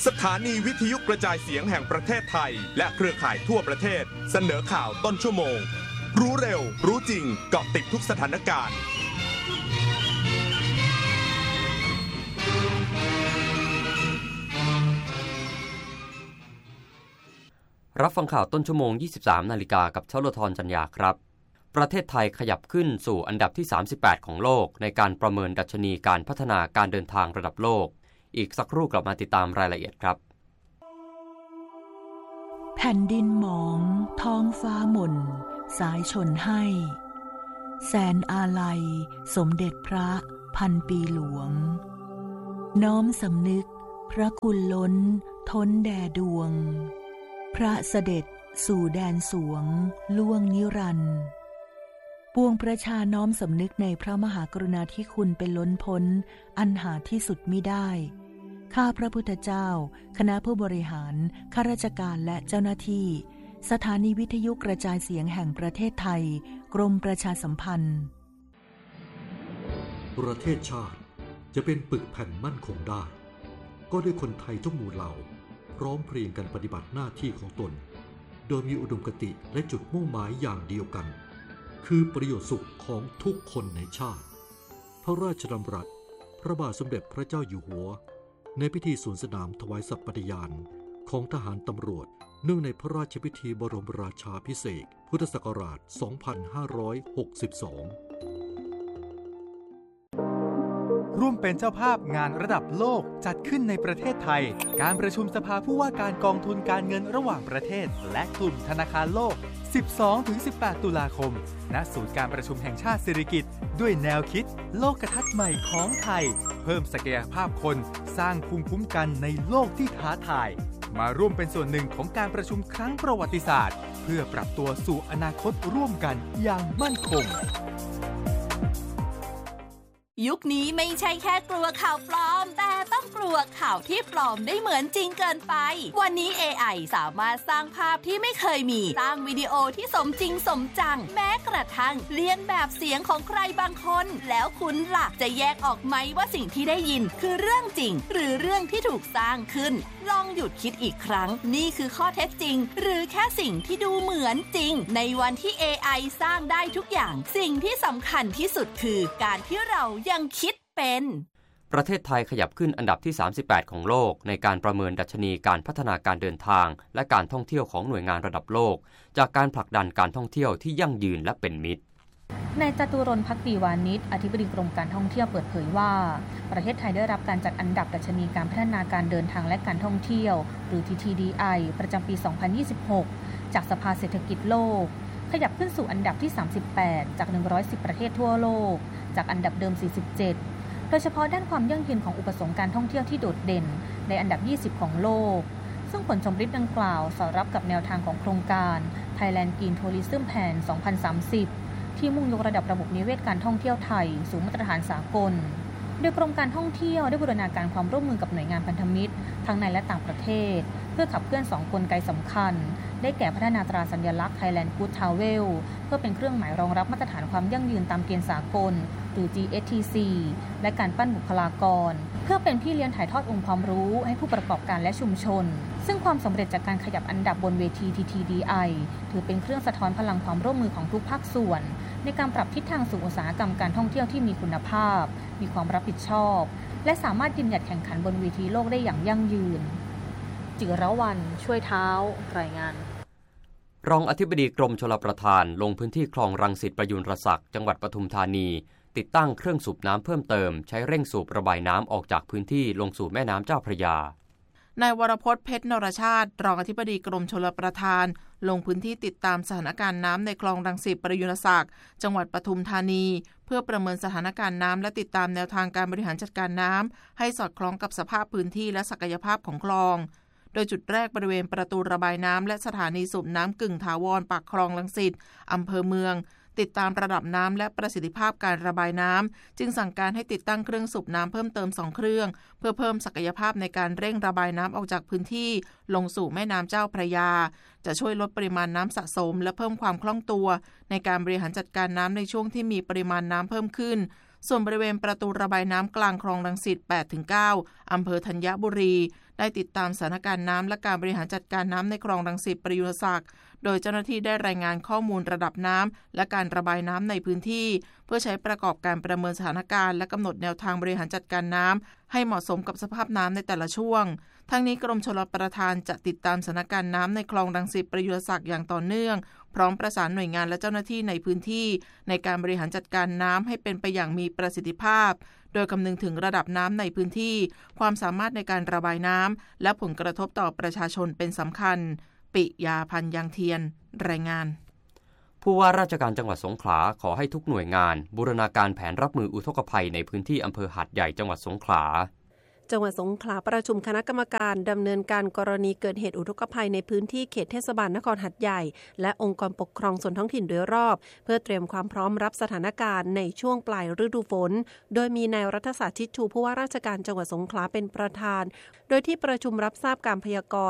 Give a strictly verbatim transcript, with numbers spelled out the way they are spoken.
สถานีวิทยุกระจายเสียงแห่งประเทศไทยและเครือข่ายทั่วประเทศเสนอข่าวต้นชั่วโมงรู้เร็วรู้จริงเกาะติดทุกสถานการณ์รับฟังข่าวต้นชั่วโมง ยี่สิบสาม นาฬิกากับชลธรจันยาครับประเทศไทยขยับขึ้นสู่อันดับที่ สามสิบแปด ของโลกในการประเมินดัชนีการพัฒนาการเดินทางระดับโลกอีกสักครู่กลับมาติดตามรายละเอียดครับแผ่นดินหมองท้องฟ้าหม่นสายชนให้แสนอาลัยสมเด็จพระพันปีหลวงน้อมสำนึกพระคุณล้นท้นแด่ดวงพระเสด็จสู่แดนสวงล่วงนิรันดร์ปวงประชาน้อมสำนึกในพระมหากรุณาธิคุณเป็นล้นพ้นอันหาที่สุดมิได้ข้าพระพุทธเจ้าคณะผู้บริหารข้าราชการและเจ้าหน้าที่สถานีวิทยุกระจายเสียงแห่งประเทศไทยกรมประชาสัมพันธ์ประเทศชาติจะเป็นปึกแผ่นมั่นคงได้ก็ด้วยคนไทยทุกหมู่เหล่าพร้อมเพรียงกันปฏิบัติหน้าที่ของตนโดยมีอุดมคติและจุดมุ่งหมายอย่างเดียวกันคือประโยชน์สุขของทุกคนในชาติพระราชดำรัสพระบาทสมเด็จพระเจ้าอยู่หัวในพิธีสวนสนามถวายสัตย์ปฏิญาณของทหารตำรวจเนื่องในพระราชพิธีบรมราชาภิเษกพุทธศักราช สองพันห้าร้อยหกสิบสองร่วมเป็นเจ้าภาพงานระดับโลกจัดขึ้นในประเทศไทยการประชุมสภาผู้ว่าการกองทุนการเงินระหว่างประเทศและกลุ่มธนาคารโลก สิบสองถึงสิบแปด ตุลาคมณศูนย์การประชุมแห่งชาติสิริกิติ์ด้วยแนวคิดโลกทัศน์ใหม่ของไทยเพิ่มศักยภาพคนสร้างภูมิคุ้มกันในโลกที่ท้าทายมาร่วมเป็นส่วนหนึ่งของการประชุมครั้งประวัติศาสตร์เพื่อปรับตัวสู่อนาคตร่วมกันอย่างมั่นคงยุคนี้ไม่ใช่แค่กลัวข่าวปลอมแต่ต้องกลัวข่าวที่ปลอมได้เหมือนจริงเกินไปวันนี้ เอ ไอ สามารถสร้างภาพที่ไม่เคยมีสร้างวิดีโอที่สมจริงสมจังแม้กระทั่งเลียนแบบเสียงของใครบางคนแล้วคุณล่ะจะแยกออกไหมว่าสิ่งที่ได้ยินคือเรื่องจริงหรือเรื่องที่ถูกสร้างขึ้นลองหยุดคิดอีกครั้งนี่คือข้อเท็จจริงหรือแค่สิ่งที่ดูเหมือนจริงในวันที่ เอ ไอ สร้างได้ทุกอย่างสิ่งที่สำคัญที่สุดคือการที่เรายังคิดเป็นประเทศไทยขยับขึ้นอันดับที่ สามสิบแปด ของโลกในการประเมินดัชนีการพัฒนาการเดินทางและการท่องเที่ยวของหน่วยงานระดับโลกจากการผลักดันการท่องเที่ยวที่ยั่งยืนและเป็นมิตรนายจตุรนต์ ภักดีวานิชอธิบดีกรมการท่องเที่ยวเปิดเผยว่าประเทศไทยได้รับการจัดอันดับดัชนีการพัฒนาการเดินทางและการท่องเที่ยวหรือ ที ที ดี ไอ ประจำปี สองพันยี่สิบหก จากสภาเศรษฐกิจโลกขยับขึ้นสู่อันดับที่ สามสิบแปด จาก หนึ่งร้อยสิบ ประเทศทั่วโลกจากอันดับเดิม สี่สิบเจ็ดโดยเฉพาะด้านความยั่งยืนของอุปสงค์การท่องเที่ยวที่โดดเด่นในอันดับยี่สิบของโลกซึ่งผลสมฤทธิ์ดังกล่าวสอดรับกับแนวทางของโครงการ Thailand Green Tourism Plan สองพันสามสิบที่มุ่งยกระดับระบบนิเวศการท่องเที่ยวไทยสู่มาตรฐานสากลโดยกรมการท่องเที่ยวได้บูรณาการความร่วมมือกับหน่วยงานพันธมิตรทั้งในและต่างประเทศเพื่อขับเคลื่อนสองกลไกสำคัญได้แก่พัฒนาตราสัญลักษณ์ Thailand Good Travel เพื่อเป็นเครื่องหมายรองรับมาตรฐานความยั่งยืนตามเกณฑ์สากลหรือ จี เอส ที ซี และการปั้นบุคลากรเพื่อเป็นพี่เลี้ยงถ่ายทอดองค์ความรู้ให้ผู้ประกอบการและชุมชนซึ่งความสำเร็จจากการขยับอันดับบนเวที ที ที ดี ไอ ถือเป็นเครื่องสะท้อนพลังความร่วมมือของทุกภาคส่วนในการปรับทิศทางสู่อุตสาหกรรมการท่องเที่ยวที่มีคุณภาพมีความรับผิดชอบและสามารถยืนหยัดแข่งขันบนเวทีโลกได้อย่างยั่งยืนจิรวรรณช่วยเท้ารายงานรองอธิบดีกรมชลประทานลงพื้นที่คลองรังสิตประยุรศักดิ์จังหวัดปทุมธานีติดตั้งเครื่องสูบน้ำเพิ่มเติมใช้เร่งสูบระบายน้ำออกจากพื้นที่ลงสู่แม่น้ำเจ้าพระยานายวรพจน์เพชรนรชาติรองอธิบดีกรมชลประทานลงพื้นที่ติดตามสถานการณ์น้ำในคลองรังสิตประยุรศักดิ์จังหวัดปทุมธานีเพื่อประเมินสถานการณ์น้ำและติดตามแนวทางการบริหารจัดการน้ำให้สอดคล้องกับสภาพพื้นที่และศักยภาพของคลองโดยจุดแรกบริเวณประตูระบายน้ำและสถานีสูบน้ำกึ่งถาวรปากคลองรังสิตอำเภอเมืองติดตามระดับน้ำและประสิทธิภาพการระบายน้ำจึงสั่งการให้ติดตั้งเครื่องสูบน้ำเพิ่มเติมสองเครื่องเพื่อเพิ่มศักยภาพในการเร่งระบายน้ำออกจากพื้นที่ลงสู่แม่น้ำเจ้าพระยาจะช่วยลดปริมาณน้ำสะสมและเพิ่มความคล่องตัวในการบริหารจัดการน้ำในช่วงที่มีปริมาณน้ำเพิ่มขึ้นส่วนบริเวณประตูระบายน้ำกลางคลองรังสิต แปดถึงเก้า อำเภอธัญบุรีได้ติดตามสถานการณ์น้ำและการบริหารจัดการน้ำในคลองรังสิตประยุรศักดิ์โดยเจ้าหน้าที่ได้รายงานข้อมูลระดับน้ำและการระบายน้ำในพื้นที่เพื่อใช้ประกอบการประเมินสถานการณ์และกำหนดแนวทางบริหารจัดการน้ำให้เหมาะสมกับสภาพน้ำในแต่ละช่วงทั้งนี้กรมชลประทานจะติดตามสถานการณ์น้ำในคลองรังสิตประยุรศักดิ์อย่างต่อเนื่องพร้อมประสานหน่วยงานและเจ้าหน้าที่ในพื้นที่ในการบริหารจัดการน้ำให้เป็นไปอย่างมีประสิทธิภาพโดยคำนึงถึงระดับน้ำในพื้นที่ความสามารถในการระบายน้ำและผลกระทบต่อประชาชนเป็นสำคัญปิยาพันธ์ยางเทียนรายงานผู้ว่าราชการจังหวัดสงขลาขอให้ทุกหน่วยงานบูรณาการแผนรับมืออุทกภัยในพื้นที่อำเภอหาดใหญ่จังหวัดสงขลาจังหวัดสงขลาประชุมคณะกรรมการดำเนินการกรณีเกิดเหตุอุทกภัยในพื้นที่เขตเทศบาลนครหาดใหญ่และองค์กรปกครองส่วนท้องถิ่นโดยรอบเพื่อเตรียมความพร้อมรับสถานการณ์ในช่วงปลายฤดูฝนโดยมีนายรัฐศาสตร์ชิดชูผู้ว่าราชการจังหวัดสงขลาเป็นประธานโดยที่ประชุมรับทราบการพยากรณ์